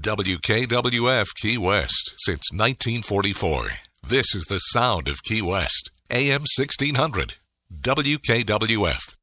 WKWF Key West since 1944. This is the sound of Key West. AM 1600. WKWF.